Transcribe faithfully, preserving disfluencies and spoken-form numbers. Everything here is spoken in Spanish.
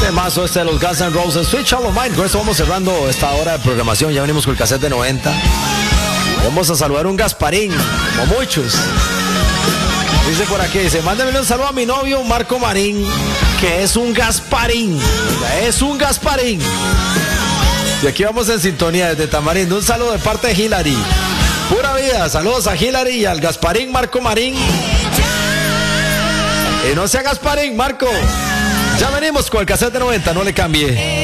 Temazo este de los Guns N' Roses, Sweet Child of Mine. Con esto vamos cerrando esta hora de programación. Ya venimos con el cassette de noventa. Vamos a saludar a un Gasparín, como muchos. Dice por aquí, dice, mándame un saludo a mi novio Marco Marín, que es un Gasparín. Es un Gasparín. Y aquí vamos en sintonía desde Tamarindo. Un saludo de parte de Hilary. Pura vida, saludos a Hilary y al Gasparín Marco Marín. Y no sea Gasparín, Marco. Ya venimos con el cassette de noventa, no le cambie.